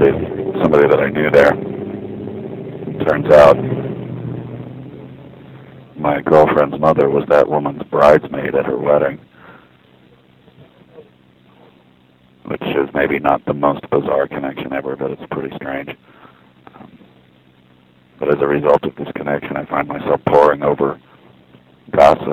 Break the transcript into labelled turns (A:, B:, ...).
A: somebody that I knew there. Turns out my girlfriend's mother was that woman's bridesmaid at her wedding, which is maybe not the most bizarre connection ever, but it's pretty strange. But as a result of this connection, I find myself poring over gossip